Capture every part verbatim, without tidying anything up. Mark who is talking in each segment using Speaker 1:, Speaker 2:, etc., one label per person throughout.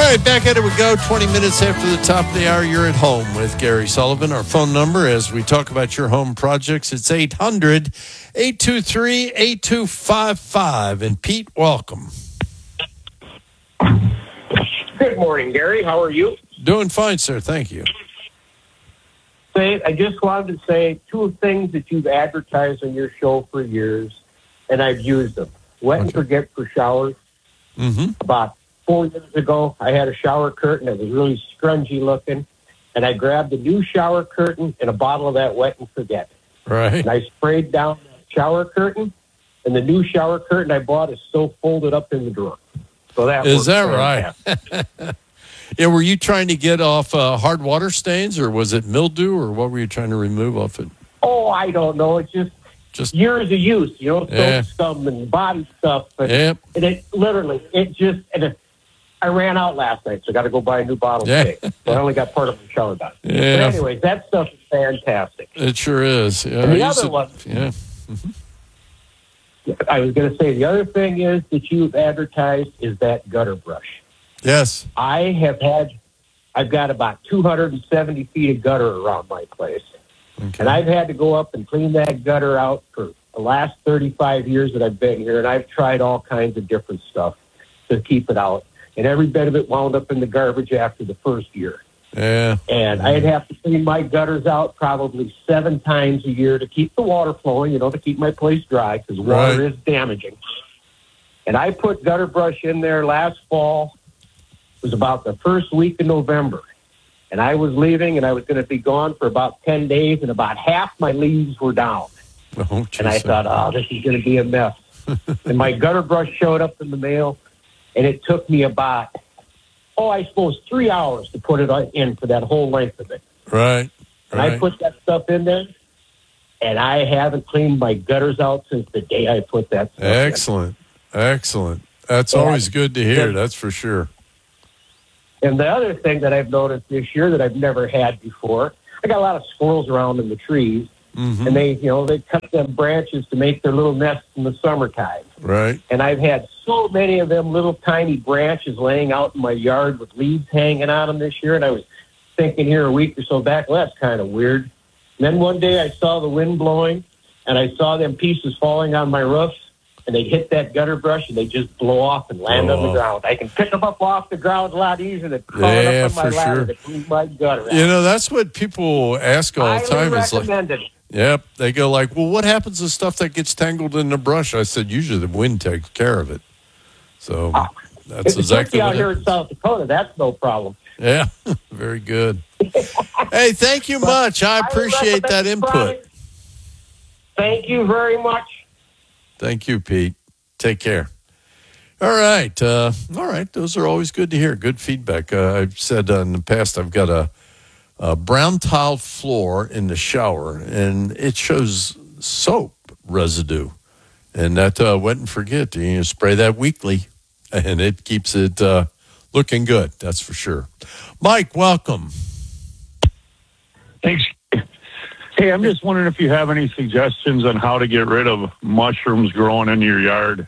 Speaker 1: right, back at it we go. twenty minutes after the top of the hour, you're at home with Gary Sullivan. Our phone number as we talk about your home projects, it's eight hundred, eight two three, eight two five five. And Pete, welcome.
Speaker 2: Good morning, Gary. How are you?
Speaker 1: Doing fine, sir. Thank you.
Speaker 2: Say, I just wanted to say two things that you've advertised on your show for years, and I've used them. Wet and
Speaker 1: Okay.
Speaker 2: Forget for showers.
Speaker 1: Mm-hmm.
Speaker 2: About four years ago, I had a shower curtain that was really scrungy looking, and I grabbed a new shower curtain and a bottle of that Wet and Forget.
Speaker 1: Right.
Speaker 2: And I sprayed down the shower curtain, and the new shower curtain I bought is still folded up in the drawer. So that
Speaker 1: Is
Speaker 2: works
Speaker 1: that
Speaker 2: fantastic.
Speaker 1: right? Yeah, were you trying to get off uh, hard water stains, or was it mildew, or what were you trying to remove off it?
Speaker 2: Oh, I don't know. It's just
Speaker 1: Just
Speaker 2: years of use, you know, soap
Speaker 1: Yeah.
Speaker 2: scum and body stuff. But
Speaker 1: Yep.
Speaker 2: and it literally, it just, and it, I ran out last night, so I got to go buy a new bottle
Speaker 1: Yeah.
Speaker 2: today. So I only got part of the shower done.
Speaker 1: Yeah.
Speaker 2: But anyways, that stuff is fantastic.
Speaker 1: It sure is. Yeah,
Speaker 2: And the
Speaker 1: I used
Speaker 2: other
Speaker 1: it-
Speaker 2: one-
Speaker 1: Yeah.
Speaker 2: I was going to say the other thing is that you've advertised is that gutter brush.
Speaker 1: Yes.
Speaker 2: I have had, I've got about two hundred seventy feet of gutter around my place.
Speaker 1: Okay.
Speaker 2: And I've had to go up and clean that gutter out for the last thirty-five years that I've been here, and I've tried all kinds of different stuff to keep it out. And every bit of it wound up in the garbage after the first year.
Speaker 1: Yeah.
Speaker 2: And I'd have to clean my gutters out probably seven times a year to keep the water flowing, you know, to keep my place dry, because water
Speaker 1: Right.
Speaker 2: is damaging. And I put gutter brush in there last fall. It was about the first week of November. And I was leaving, and I was going to be gone for about ten days, and about half my leaves were down.
Speaker 1: Oh,
Speaker 2: And I
Speaker 1: geez.
Speaker 2: thought, oh, this is going to be a mess. And my gutter brush showed up in the mail, and it took me about, oh, I suppose three hours to put it on- in for that whole length of it.
Speaker 1: Right.
Speaker 2: And I
Speaker 1: Right.
Speaker 2: put that stuff in there, and I haven't cleaned my gutters out since the day I put that stuff in.
Speaker 1: Excellent. Excellent. That's
Speaker 2: Yeah.
Speaker 1: always good to hear.
Speaker 2: Yeah.
Speaker 1: That's for sure.
Speaker 2: And the other thing that I've noticed this year that I've never had before, I got a lot of squirrels around in the trees,
Speaker 1: Mm-hmm.
Speaker 2: and they, you know, they cut them branches to make their little nests in the summertime.
Speaker 1: Right.
Speaker 2: And I've had so many of them little tiny branches laying out in my yard with leaves hanging on them this year. And I was thinking here a week or so back, well, that's kind of weird. And then one day I saw the wind blowing, and I saw them pieces falling on my roof, and they hit that gutter brush, and they just blow off and land on
Speaker 1: Oh.
Speaker 2: the ground. I can pick them up off the ground a lot easier than crawl
Speaker 1: Yeah,
Speaker 2: up on my
Speaker 1: for
Speaker 2: ladder
Speaker 1: sure.
Speaker 2: to clean my gutter out.
Speaker 1: You know, that's what people ask all the
Speaker 2: Highly
Speaker 1: time. Is like,
Speaker 2: recommended.
Speaker 1: yep. They go like, well, what happens to stuff that gets tangled in the brush? I said, usually the wind takes care of it. So
Speaker 2: Ah.
Speaker 1: that's
Speaker 2: If it's
Speaker 1: exactly
Speaker 2: out
Speaker 1: what
Speaker 2: here in
Speaker 1: happens.
Speaker 2: South Dakota, that's no problem.
Speaker 1: Yeah. Very good. Hey, thank you much. I appreciate that
Speaker 2: recommend
Speaker 1: input.
Speaker 2: trying. Thank you very much.
Speaker 1: Thank you, Pete. Take care. All right. Uh, all right. Those are always good to hear. Good feedback. Uh, I've said uh, in the past I've got a, a brown tile floor in the shower, and it shows soap residue. And that uh, Wet and Forget, you spray that weekly, and it keeps it uh, looking good. That's for sure. Mike, welcome.
Speaker 3: Thanks. Hey, I'm just wondering if you have any suggestions on how to get rid of mushrooms growing in your yard.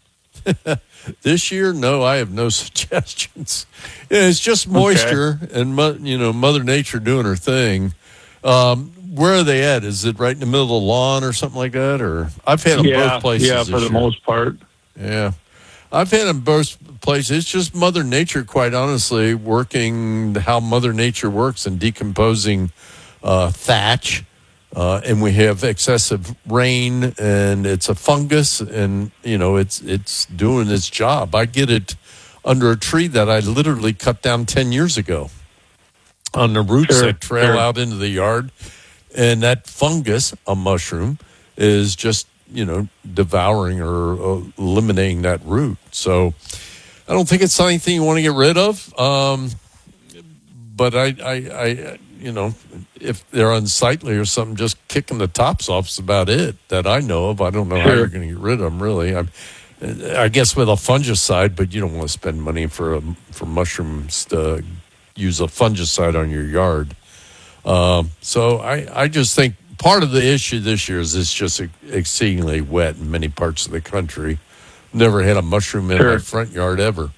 Speaker 1: This year, no, I have no suggestions. Yeah, it's just moisture and, mo- you know, Mother Nature doing her thing. Um, where are they at? Is it right in the middle of the lawn or something like that? Or I've had them
Speaker 3: yeah,
Speaker 1: both places.
Speaker 3: yeah,
Speaker 1: this
Speaker 3: for the
Speaker 1: year.
Speaker 3: most part.
Speaker 1: Yeah. I've had them both places. It's just Mother Nature, quite honestly, working how Mother Nature works and decomposing uh, thatch. Uh, and we have excessive rain, and it's a fungus, and, you know, it's it's doing its job. I get it under a tree that I literally cut down ten years ago on the roots
Speaker 3: Sure,
Speaker 1: that trail
Speaker 3: sure.
Speaker 1: out into the yard. And that fungus, a mushroom, is just, you know, devouring or uh, eliminating that root. So I don't think it's anything you want to get rid of. Um, but I, I, I, you know, if they're unsightly or something, just kicking the tops off is about it that I know of. I don't know how
Speaker 3: Sure.
Speaker 1: you're going to get rid of them, really. I'm, I guess with a fungicide, but you don't want to spend money for a, for mushrooms to use a fungicide on your yard. Um, so I, I just think part of the issue this year is it's just exceedingly wet in many parts of the country. Never had a mushroom in
Speaker 3: Sure.
Speaker 1: my front yard ever.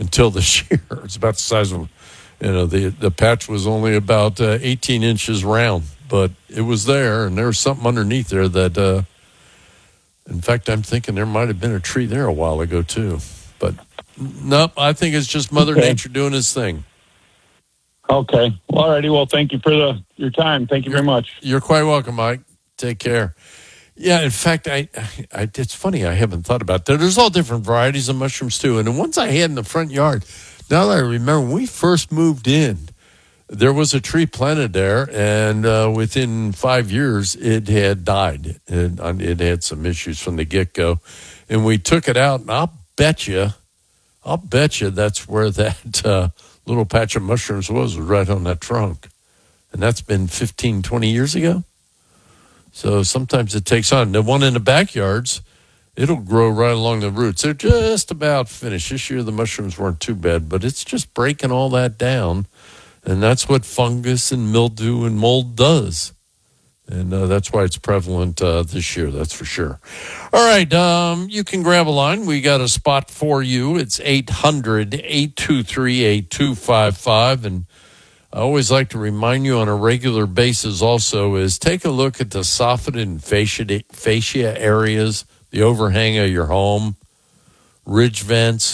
Speaker 1: until this year. It's about the size of, you know, the the patch was only about uh, eighteen inches round, but it was there, and there was something underneath there that, uh, in fact, I'm thinking there might have been a tree there a while ago too. But nope, I think it's just Mother
Speaker 3: Okay.
Speaker 1: Nature doing his thing.
Speaker 3: Okay. Well, all righty. Well, thank you for the your time. Thank you very much.
Speaker 1: You're quite welcome, Mike. Take care. Yeah, in fact, I, I, it's funny, I haven't thought about that. There's all different varieties of mushrooms, too. And the ones I had in the front yard, now that I remember, when we first moved in, there was a tree planted there, and uh, within five years, it had died. It, it had some issues from the get-go. And we took it out, and I'll bet you, I'll bet you that's where that uh, little patch of mushrooms was, was right on that trunk. And that's been fifteen, twenty years ago. So sometimes it takes on. The one in the backyards, it'll grow right along the roots. They're just about finished. This year the mushrooms weren't too bad, but it's just breaking all that down. And that's what fungus and mildew and mold does. And uh, that's why it's prevalent uh, this year, that's for sure. All right, um, you can grab a line. We got a spot for you. It's eight hundred, eight two three, eight two five five. And I always like to remind you on a regular basis also is take a look at the soffit and fascia, fascia areas, the overhang of your home, ridge vents,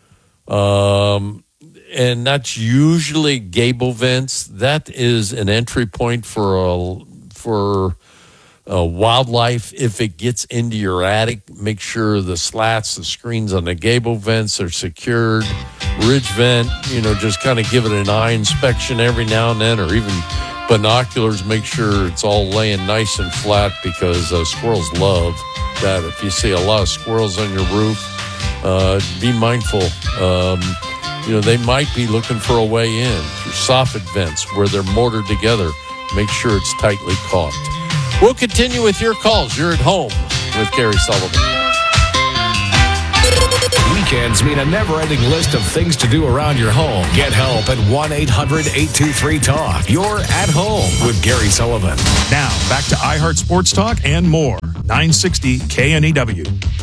Speaker 1: um, and that's usually gable vents. That is an entry point for a, for a wildlife. If it gets into your attic, make sure the slats, the screens on the gable vents are secured. Ridge vent, you know, just kind of give it an eye inspection every now and then, or even binoculars. Make sure it's all laying nice and flat because uh, squirrels love that. If you see a lot of squirrels on your roof, uh, be mindful. Um, you know, they might be looking for a way in through soffit vents where they're mortared together. Make sure it's tightly caulked. We'll continue with your calls. You're at home with Gary Sullivan.
Speaker 4: Weekends mean a never-ending list of things to do around your home. Get help at one eight hundred, eight two three, talk. You're at home with Gary Sullivan.
Speaker 5: Now, back to iHeart Sports Talk and more. nine sixty K N E W.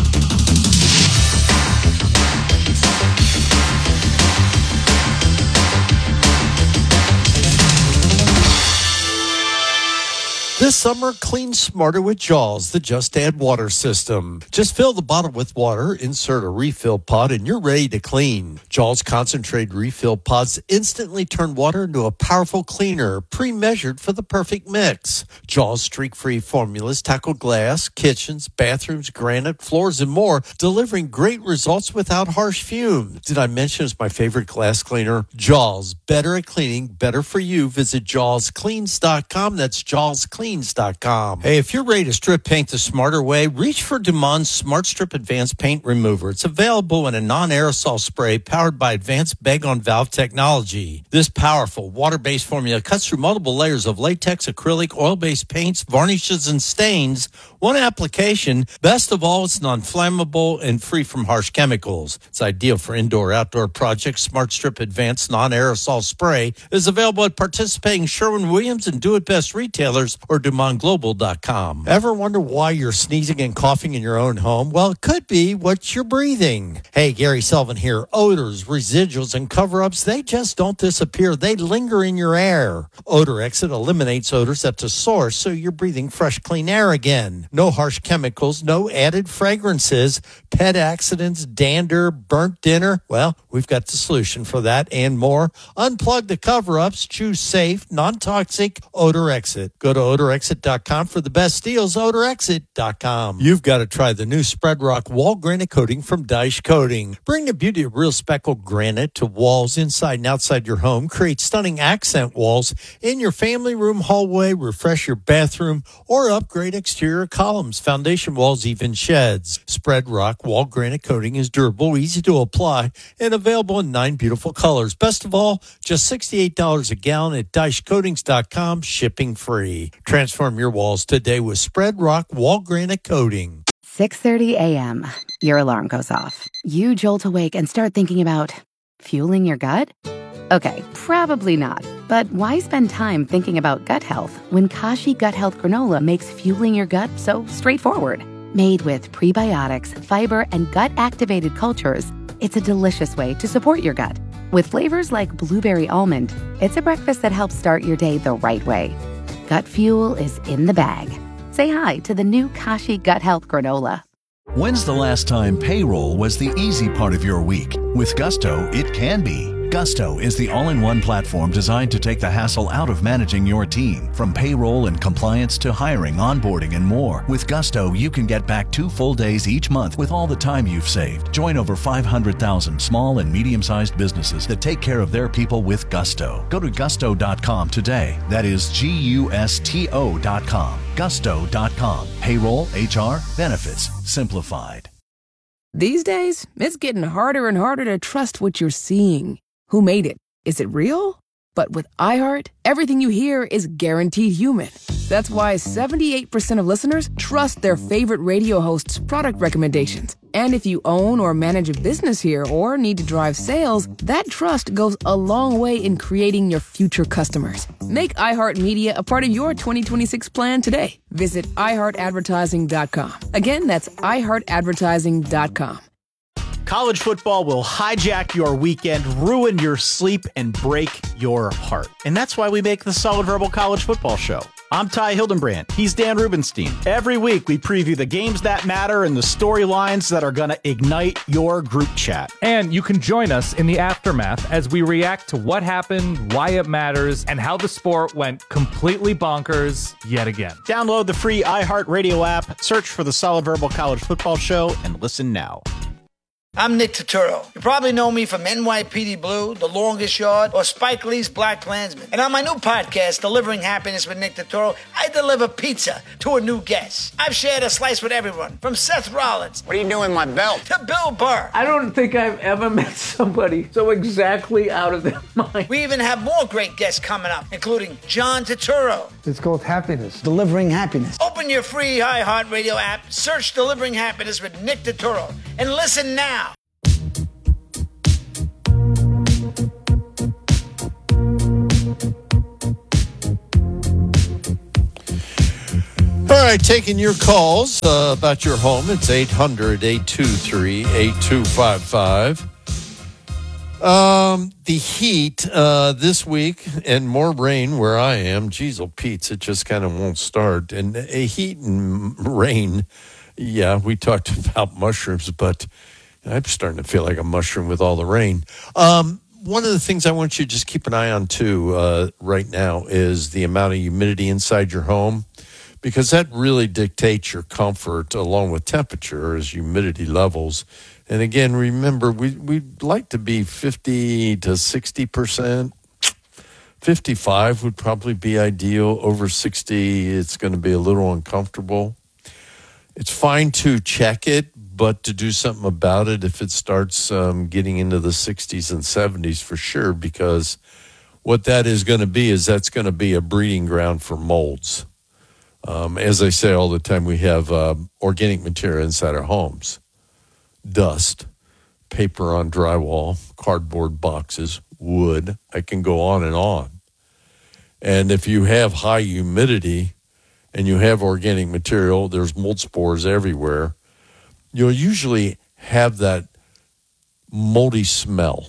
Speaker 1: This summer, clean smarter with Jaws, the Just Add Water system. Just fill the bottle with water, insert a refill pod, and you're ready to clean. Jaws concentrated refill pods instantly turn water into a powerful cleaner, pre-measured for the perfect mix. Jaws streak-free formulas tackle glass, kitchens, bathrooms, granite, floors, and more, delivering great results without harsh fumes. Did I mention it's my favorite glass cleaner? Jaws, better at cleaning, better for you. Visit jaws cleans dot com. That's jaws cleans dot com. Hey, if you're ready to strip paint the smarter way, reach for Dumont Smart Strip Advanced Paint Remover. It's available in a non-aerosol spray powered by advanced bag-on-valve technology. This powerful water-based formula cuts through multiple layers of latex, acrylic, oil-based paints, varnishes, and stains. One application. Best of all, it's non-flammable and free from harsh chemicals. It's ideal for indoor-outdoor projects. Smart Strip Advanced Non-Aerosol Spray is available at participating Sherwin-Williams and Do It Best retailers or Dumont Global dot com. Ever wonder why you're sneezing and coughing in your own home? Well, it could be what you're breathing. Hey, Gary Sullivan here. Odors, residuals, and cover-ups, they just don't disappear. They linger in your air. Odor Exit eliminates odors at the source, so you're breathing fresh, clean air again. No harsh chemicals, no added fragrances, pet accidents, dander, burnt dinner. Well, we've got the solution for that and more. Unplug the cover-ups. Choose safe, non-toxic Odor Exit. Go to odor exit dot com for the best deals. odor exit dot com. You've got to try the new Spread Rock Wall Granite Coating from Dyche Coating. Bring the beauty of real speckled granite to walls inside and outside your home. Create stunning accent walls in your family room, hallway, refresh your bathroom, or upgrade exterior columns, foundation walls, even sheds. Spread Rock Wall Granite Coating is durable, easy to apply, and available in nine beautiful colors. Best of all, just sixty-eight dollars a gallon at dyche coatings dot com, shipping free. Transform your walls today with Spread Rock Wall Granite Coating.
Speaker 6: six thirty a.m. Your alarm goes off. You jolt awake and start thinking about fueling your gut? Okay, probably not. But why spend time thinking about gut health when Kashi Gut Health Granola makes fueling your gut so straightforward? Made with prebiotics, fiber, and gut-activated cultures, It's a delicious way to support your gut. With flavors like blueberry almond, it's a breakfast that helps start your day the right way. Gut Fuel is in the bag. Say hi to the new Kashi Gut Health Granola.
Speaker 7: When's the last time payroll was the easy part of your week? With Gusto, it can be. Gusto is the all-in-one platform designed to take the hassle out of managing your team. From payroll and compliance to hiring, onboarding, and more. With Gusto, you can get back two full days each month with all the time you've saved. Join over five hundred thousand small and medium-sized businesses that take care of their people with Gusto. Go to gusto dot com today. That is G U S T O dot com. gusto dot com. Payroll, H R, benefits, simplified.
Speaker 8: These days, it's getting harder and harder to trust what you're seeing. Who made it? Is it real? But with iHeart, everything you hear is guaranteed human. That's why seventy-eight percent of listeners trust their favorite radio host's product recommendations. And if you own or manage a business here or need to drive sales, that trust goes a long way in creating your future customers. Make iHeartMedia a part of your twenty twenty-six plan today. Visit i heart advertising dot com. Again, that's i heart advertising dot com.
Speaker 9: College football will hijack your weekend, ruin your sleep, and break your heart. And that's why we make the Solid Verbal College Football Show. I'm Ty Hildenbrand. He's Dan Rubenstein. Every week, we preview the games that matter and the storylines that are going to ignite your group chat.
Speaker 10: And you can join us in the aftermath as we react to what happened, why it matters, and how the sport went completely bonkers yet again.
Speaker 9: Download the free iHeartRadio app, search for the Solid Verbal College Football Show, and listen now.
Speaker 11: I'm Nick Turturro. You probably know me from N Y P D Blue, The Longest Yard, or Spike Lee's Black Klansman. And on my new podcast, Delivering Happiness with Nick Turturro, I deliver pizza to a new guest. I've shared a slice with everyone, from Seth Rollins.
Speaker 12: What are you doing with my belt?
Speaker 11: To Bill Burr.
Speaker 13: I don't think I've ever met somebody so exactly out of their mind.
Speaker 11: We even have more great guests coming up, including John Turturro.
Speaker 14: It's called Happiness. Delivering Happiness.
Speaker 11: Open your free iHeartRadio app, search Delivering Happiness with Nick Turturro, and listen now.
Speaker 1: All right, taking your calls uh, about your home. It's eight hundred, eight two three, eight two five five. Um, the heat uh, this week and more rain where I am. Geez, oh, Pete's, it just kind of won't start. And a heat and rain, yeah, we talked about mushrooms, but I'm starting to feel like a mushroom with all the rain. Um, one of the things I want you to just keep an eye on, too, uh, right now is the amount of humidity inside your home, because that really dictates your comfort along with temperature as humidity levels. And again, remember, we, we'd like to be fifty to sixty percent. fifty-five would probably be ideal. Over sixty, it's going to be a little uncomfortable. It's fine to check it, but to do something about it if it starts um, getting into the sixties and seventies for sure, because what that is going to be is that's going to be a breeding ground for molds. Um, as I say all the time, we have uh, organic material inside our homes. Dust, paper on drywall, cardboard boxes, wood. I can go on and on. And if you have high humidity and you have organic material, there's mold spores everywhere, you'll usually have that moldy smell.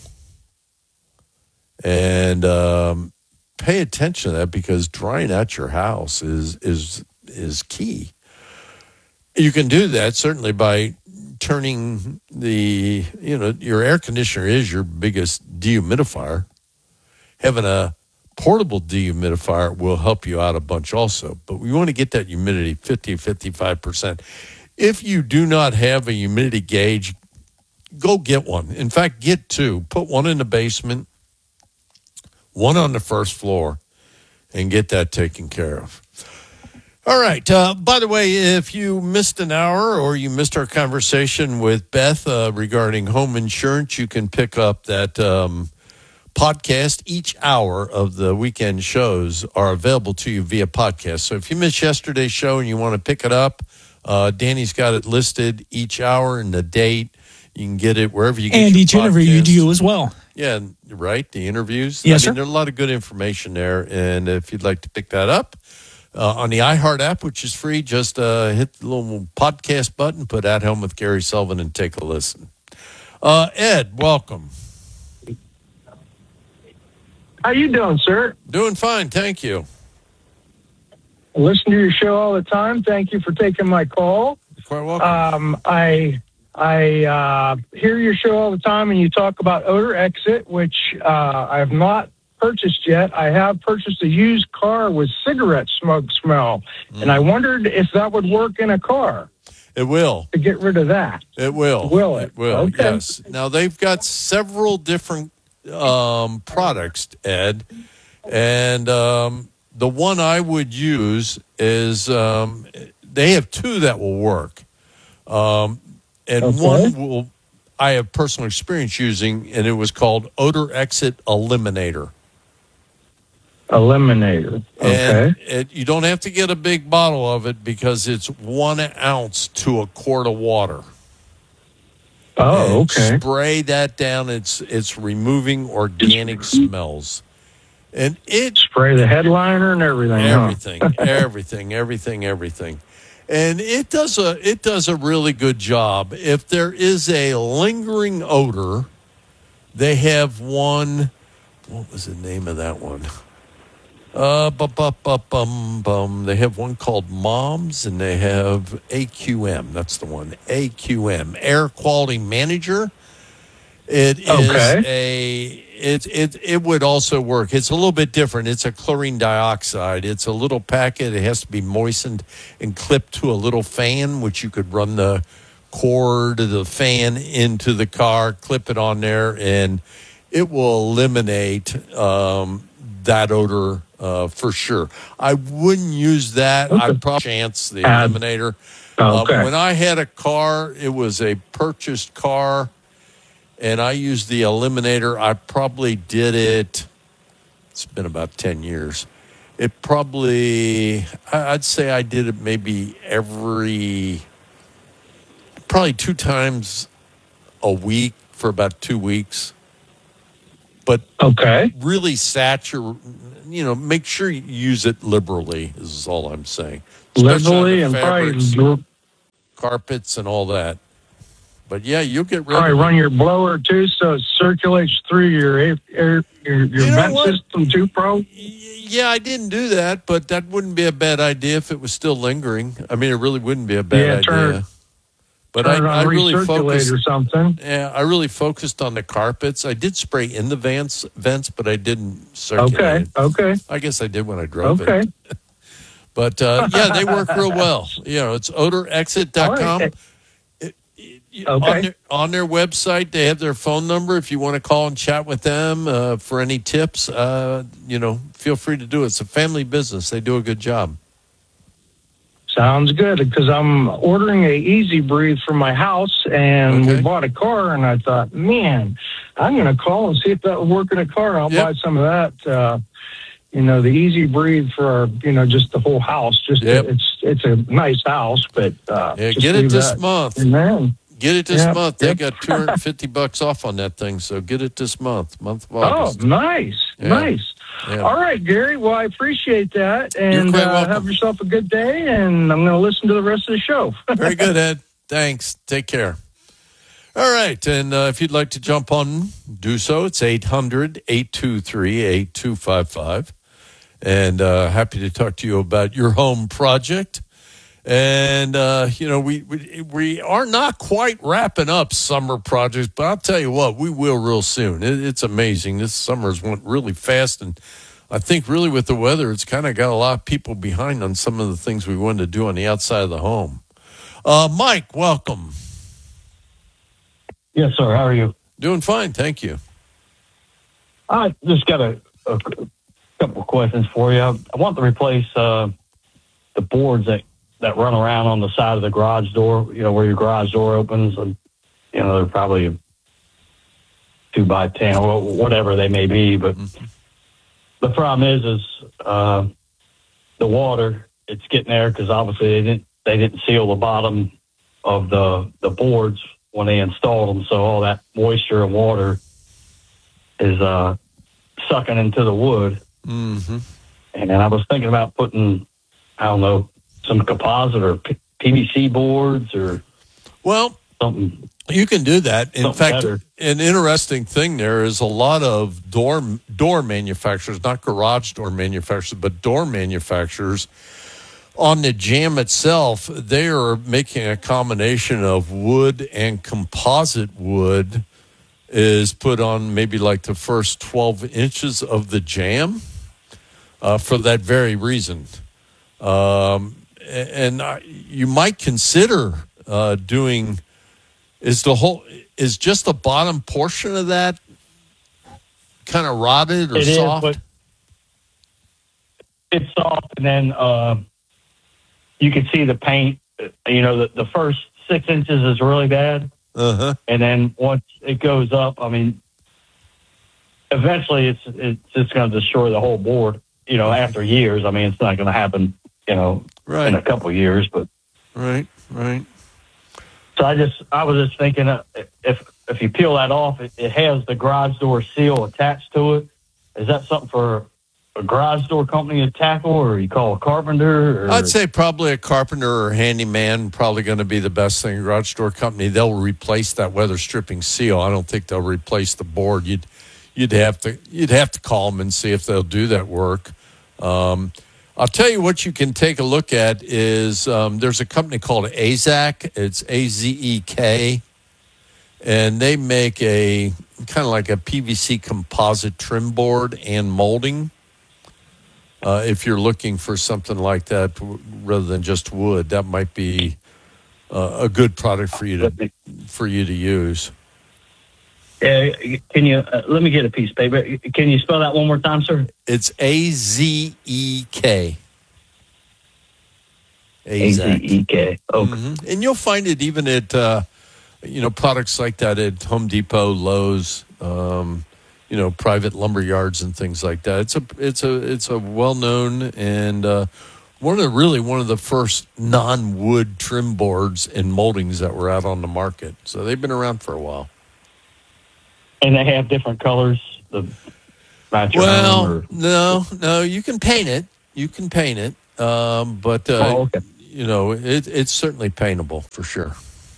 Speaker 1: And um, pay attention to that, because drying out your house is is is key. You can do that certainly by turning the, you know, your air conditioner is your biggest dehumidifier. Having a portable dehumidifier will help you out a bunch also. But we want to get that humidity fifty, fifty-five percent. If you do not have a humidity gauge, go get one. In fact, get two. Put one in the basement, one on the first floor, and get that taken care of. All right. Uh, by the way, if you missed an hour or you missed our conversation with Beth uh, regarding home insurance, you can pick up that um, podcast. Each hour of the weekend shows are available to you via podcast. So if you missed yesterday's show and you want to pick it up, uh, Danny's got it listed each hour and the date. You can get it wherever you get
Speaker 15: and
Speaker 1: your
Speaker 15: each
Speaker 1: podcast.
Speaker 15: interview you do as well.
Speaker 1: Yeah, right. The interviews.
Speaker 15: Yes,
Speaker 1: I mean,
Speaker 15: sir.
Speaker 1: There's a lot of good information there. And if you'd like to pick that up uh, on the iHeart app, which is free, just uh, hit the little podcast button, put At Home with Gary Sullivan, and take a listen. Uh, Ed, welcome.
Speaker 12: How you doing, sir?
Speaker 1: Doing fine, thank you.
Speaker 12: I listen to your show all the time. Thank you for taking my call.
Speaker 1: You're quite welcome.
Speaker 12: Um, I I uh, hear your show all the time, and you talk about Odor Exit, which uh, I have not purchased yet. I have purchased a used car with cigarette smoke smell, mm. and I wondered if that would work in a car.
Speaker 1: It will.
Speaker 12: To get rid of that.
Speaker 1: It will.
Speaker 12: Will it?
Speaker 1: It will,
Speaker 12: okay.
Speaker 1: Yes. Now, they've got several different um, products, Ed, and um, the one I would use is um, they have two that will work. Um, and okay. one will I have personal experience using, and it was called Odor Exit Eliminator.
Speaker 12: Eliminator. Okay.
Speaker 1: And it, you don't have to get a big bottle of it because it's one ounce to a quart of water.
Speaker 12: Oh,
Speaker 1: and
Speaker 12: okay.
Speaker 1: Spray that down. It's it's removing organic smells, and it
Speaker 12: spray the headliner and everything.
Speaker 1: Everything,
Speaker 12: huh?
Speaker 1: everything, everything, everything, and it does a it does a really good job. If there is a lingering odor, they have one. What was the name of that one? Uh, bu- bu- bu- bum, bum. They have one called Moms, and they have A Q M. That's the one. A Q M, Air Quality Manager. It is
Speaker 12: okay.
Speaker 1: a. It it it would also work. It's a little bit different. It's a chlorine dioxide. It's a little packet. It has to be moistened and clipped to a little fan, which you could run the cord of the fan into the car, clip it on there, and it will eliminate um, that odor. Uh, for sure. I wouldn't use that.
Speaker 12: Okay.
Speaker 1: I'd probably chance the eliminator.
Speaker 12: Okay.
Speaker 1: Uh, when I had a car, it was a purchased car, and I used the eliminator. I probably did it, it's been about ten years. It probably, I'd say I did it maybe every, probably two times a week for about two weeks. But
Speaker 12: okay.
Speaker 1: really saturate, you know, make sure you use it liberally is all I'm saying.
Speaker 12: Liberally and
Speaker 1: fabrics,
Speaker 12: probably
Speaker 1: carpets and all that. But yeah, you'll get rid
Speaker 12: probably
Speaker 1: of it.
Speaker 12: run your blower too, so it circulates through your air, air your, your
Speaker 1: you
Speaker 12: vent system too, Pro.
Speaker 1: Yeah, I didn't do that, but that wouldn't be a bad idea if it was still lingering. I mean, it really wouldn't be a bad
Speaker 12: yeah,
Speaker 1: idea.
Speaker 12: turn,
Speaker 1: But
Speaker 12: turn
Speaker 1: I, I really focused
Speaker 12: or something.
Speaker 1: Yeah, I really focused on the carpets. I did spray in the vents, vents, but I didn't circulate.
Speaker 12: Okay, okay.
Speaker 1: I guess I did when I drove
Speaker 12: okay.
Speaker 1: it. But uh, yeah, they work real well. You know, it's odor exit dot com.
Speaker 12: Right.
Speaker 1: It, it,
Speaker 12: okay.
Speaker 1: on, their, on their website, they have their phone number. If you want to call and chat with them uh, for any tips, uh, you know, feel free to do it. It's a family business. They do a good job.
Speaker 12: Sounds good, because I'm ordering a Easy Breathe for my house, and
Speaker 1: okay.
Speaker 12: we bought a car, and I thought, man, I'm going to call and see if that will work in a car. I'll
Speaker 1: yep.
Speaker 12: buy some of that. Uh, you know, the Easy Breathe for our, you know, just the whole house. Just
Speaker 1: yep.
Speaker 12: to, it's it's a nice house, but uh,
Speaker 1: yeah,
Speaker 12: just
Speaker 1: get it this
Speaker 12: that.
Speaker 1: month.
Speaker 12: Man.
Speaker 1: Get it this
Speaker 12: yep.
Speaker 1: month. They
Speaker 12: yep.
Speaker 1: got two hundred fifty bucks off on that thing, so get it this month, month of August.
Speaker 12: Oh, nice,
Speaker 1: yeah.
Speaker 12: nice.
Speaker 1: Yeah.
Speaker 12: All right, Gary. Well, I appreciate that, and
Speaker 1: You're quite
Speaker 12: uh,
Speaker 1: welcome.
Speaker 12: have yourself a good day. And I'm going to listen to the rest of the show.
Speaker 1: Very good, Ed. Thanks. Take care. All right, and uh, if you'd like to jump on, do so. It's eight hundred, eight two three, eight two five five. And uh, happy to talk to you about your home project. And, uh, you know, we, we we are not quite wrapping up summer projects, but I'll tell you what, we will real soon. It, it's amazing. This summer's went really fast, and I think really with the weather, it's kind of got a lot of people behind on some of the things we wanted to do on the outside of the home. Uh, Mike, welcome.
Speaker 15: Yes, sir. How are you?
Speaker 1: Doing fine, thank you.
Speaker 15: I just got a, a couple of questions for you. I, I want to replace uh, the boards that, that run around on the side of the garage door, you know, where your garage door opens. And, you know, they're probably two by ten or whatever they may be. But mm-hmm. the problem is, is uh, the water, it's getting there because obviously they didn't, they didn't seal the bottom of the, the boards when they installed them. So all that moisture and water is uh, sucking into the wood.
Speaker 1: Mm-hmm.
Speaker 15: And I was thinking about putting, I don't know, some composite or P V C boards or.
Speaker 1: Well,
Speaker 15: something.
Speaker 1: You can do that. In
Speaker 15: Something
Speaker 1: fact,
Speaker 15: better.
Speaker 1: an interesting thing there is a lot of door door manufacturers, not garage door manufacturers, but door manufacturers. On the jam itself, they are making a combination of wood and composite wood is put on maybe like the first twelve inches of the jam uh, for that very reason. Um, and I, you might consider uh, doing, is the whole, is just the bottom portion of that kind of rotted or
Speaker 15: It is,
Speaker 1: soft?
Speaker 15: but it's soft, and then uh, you can see the paint. You know, the, the first six inches is really bad.
Speaker 1: Uh-huh.
Speaker 15: And then once it goes up, I mean, eventually it's it's just going to destroy the whole board. You know, after years, I mean, it's not going to happen, you know,
Speaker 1: right.
Speaker 15: in a couple of years. But
Speaker 1: right, right.
Speaker 15: So I just, I was just thinking, uh, if if you peel that off, it, it has the garage door seal attached to it. Is that something for a garage door company to tackle, or you call a carpenter? Or?
Speaker 1: I'd say probably a carpenter or handyman, probably going to be the best thing. A garage door company, they'll replace that weather stripping seal. I don't think they'll replace the board. You'd you'd have to you'd have to call them and see if they'll do that work. Um, I'll tell you what you can take a look at is um, there's a company called AZEK. It's A Z E K, and they make a kind of like a P V C composite trim board and molding. Uh, if you're looking for something like that w- rather than just wood, that might be uh, a good product for you to for you to use.
Speaker 15: Uh, can you uh, let me get a piece of paper? Can you spell that one more time, sir?
Speaker 1: It's A Z E K.
Speaker 15: A Z E K. Okay.
Speaker 1: Mm-hmm. And you'll find it even at uh, you know products like that at Home Depot, Lowe's. Um, you know, private lumber yards and things like that. It's a it's a it's a well known and uh, one of the really one of the first non wood trim boards and moldings that were out on the market. So they've been around for a while.
Speaker 15: And they have different colors. The match your
Speaker 1: well,
Speaker 15: home or-
Speaker 1: no, no, you can paint it. You can paint it, um, but uh,
Speaker 15: Oh, okay.
Speaker 1: you know, it, it's certainly paintable for sure.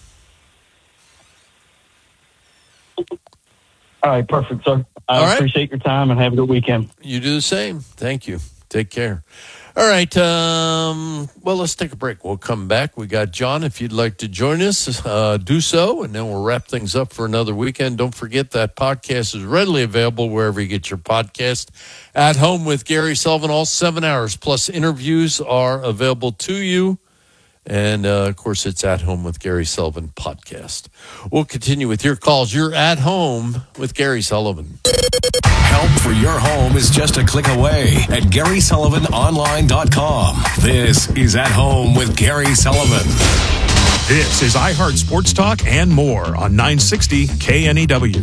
Speaker 15: All right, perfect, sir. I
Speaker 1: All right.
Speaker 15: appreciate your time and have a good weekend.
Speaker 1: You do the same. Thank you. Take care. All right. Um, well, let's take a break. We'll come back. We got John. If you'd like to join us, uh, do so, and then we'll wrap things up for another weekend. Don't forget that podcast is readily available wherever you get your podcast. At Home with Gary Sullivan, all seven hours plus interviews are available to you. And, uh, of course, it's At Home with Gary Sullivan podcast. We'll continue with your calls. You're at home with Gary Sullivan.
Speaker 4: Help for your home is just a click away at Gary Sullivan Online dot com. This is At Home with Gary Sullivan.
Speaker 5: This is iHeart Sports Talk and more on nine sixty K N E W.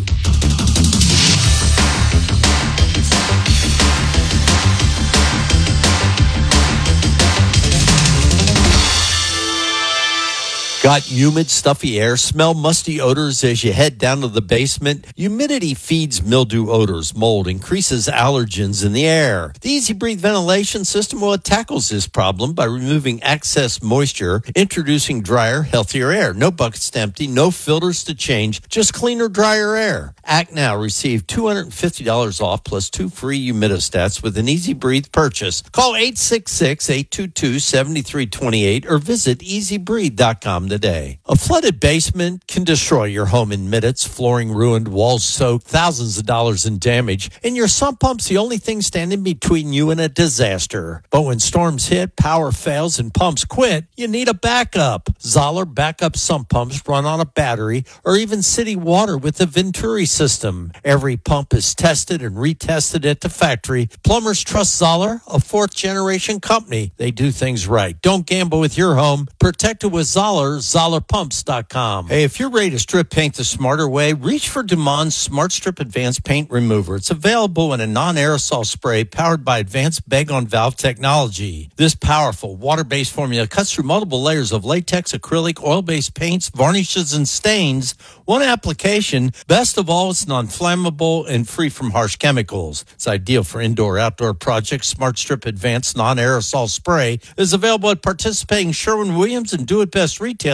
Speaker 1: Got humid, stuffy air, smell musty odors as you head down to the basement? Humidity feeds mildew odors, mold, increases allergens in the air. The Easy Breathe ventilation system, well, it tackles this problem by removing excess moisture, introducing drier, healthier air. No buckets to empty, no filters to change, just cleaner, drier air. Act now. Receive two hundred fifty dollars off plus two free humidistats with an Easy Breathe purchase. Call eight six six, eight two two, seven three two eight or visit easy breathe dot com today. A flooded basement can destroy your home in minutes. Flooring ruined, walls soaked, thousands of dollars in damage, and your sump pump's the only thing standing between you and a disaster. But when storms hit, power fails, and pumps quit, you need a backup. Zoller backup sump pumps run on a battery or even city water with the Venturi system. Every pump is tested and retested at the factory. Plumbers trust Zoller, a fourth-generation company. They do things right. Don't gamble with your home. Protect it with Zoller, zoller pumps dot com. Hey, if you're ready to strip paint the smarter way, reach for Dumond's Smart Strip Advanced Paint Remover. It's available in a non-aerosol spray powered by advanced bag-on-valve technology. This powerful water-based formula cuts through multiple layers of latex, acrylic, oil-based paints, varnishes, and stains. One application. Best of all, it's non-flammable and free from harsh chemicals. It's ideal for indoor-outdoor projects. Smart Strip Advanced Non-Aerosol Spray is available at participating Sherwin-Williams and Do It Best retailers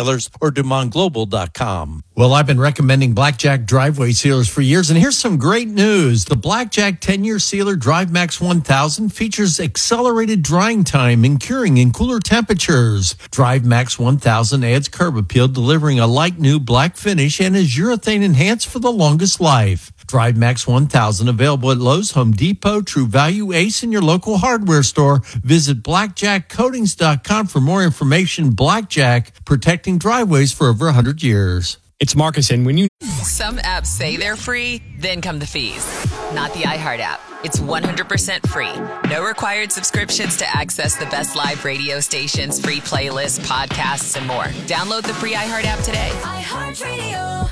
Speaker 1: retailers or Dumont Global dot com. Well, I've been recommending Blackjack driveway sealers for years, and here's some great news. The Blackjack ten-year sealer DriveMax one thousand features accelerated drying time and curing in cooler temperatures. DriveMax one thousand adds curb appeal, delivering a light new black finish, and is urethane enhanced for the longest life. DriveMax one thousand available at Lowe's, Home Depot, True Value, Ace, and your local hardware store. Visit blackjack coatings dot com for more information. Blackjack, protecting driveways for over one hundred years.
Speaker 16: It's Marcus, and when you...
Speaker 17: Some apps say they're free, then come the fees. Not the iHeart app. It's one hundred percent free. No required subscriptions to access the best live radio stations, free playlists, podcasts, and more. Download the free iHeart app today. iHeartRadio.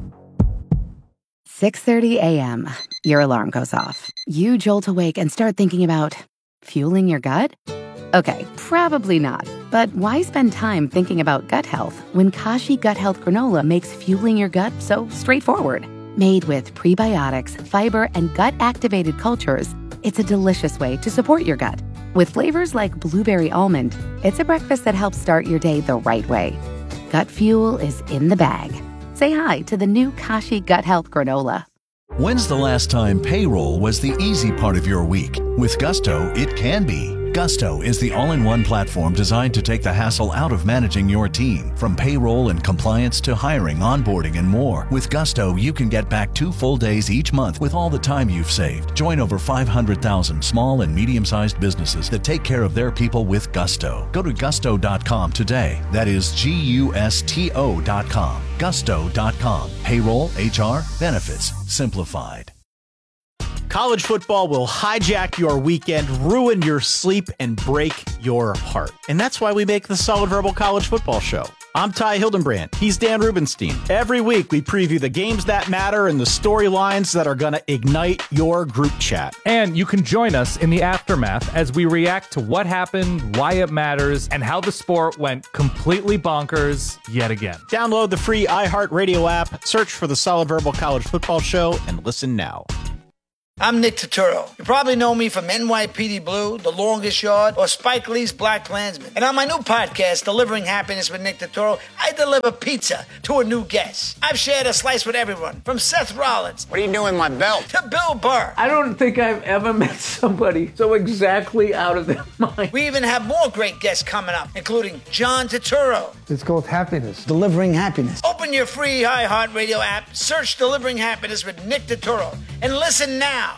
Speaker 6: six thirty a.m. Your alarm goes off. You jolt awake and start thinking about fueling your gut? Okay, probably not. But why spend time thinking about gut health when Kashi Gut Health Granola makes fueling your gut so straightforward? Made with prebiotics, fiber, and gut-activated cultures, it's a delicious way to support your gut. With flavors like blueberry almond, it's a breakfast that helps start your day the right way. Gut fuel is in the bag. Say hi to the new Kashi Gut Health Granola.
Speaker 7: When's the last time payroll was the easy part of your week? With Gusto, it can be. Gusto is the all-in-one platform designed to take the hassle out of managing your team. From payroll and compliance to hiring, onboarding, and more. With Gusto, you can get back two full days each month with all the time you've saved. Join over five hundred thousand small and medium-sized businesses that take care of their people with Gusto. Go to gusto dot com today. That is G U S T O dot com. gusto dot com. Payroll, H R, benefits, simplified.
Speaker 9: College football will hijack your weekend, ruin your sleep, and break your heart. And that's why we make the Solid Verbal College Football Show. I'm Ty Hildenbrand. He's Dan Rubenstein. Every week, we preview the games that matter and the storylines that are going to ignite your group chat.
Speaker 10: And you can join us in the aftermath as we react to what happened, why it matters, and how the sport went completely bonkers yet again.
Speaker 9: Download the free iHeartRadio app, search for the Solid Verbal College Football Show, and listen now.
Speaker 11: I'm Nick Turturro. You probably know me from N Y P D Blue, The Longest Yard, or Spike Lee's Black Klansman. And on my new podcast, Delivering Happiness with Nick Turturro, I deliver pizza to a new guest. I've shared a slice with everyone, from Seth Rollins.
Speaker 13: What are you doing with my belt?
Speaker 11: To Bill Burr.
Speaker 13: I don't think I've ever met somebody so exactly out of their mind.
Speaker 11: We even have more great guests coming up, including John Turturro.
Speaker 14: It's called happiness. Delivering happiness.
Speaker 11: Open your free iHeartRadio app, search Delivering Happiness with Nick Turturro, and listen now.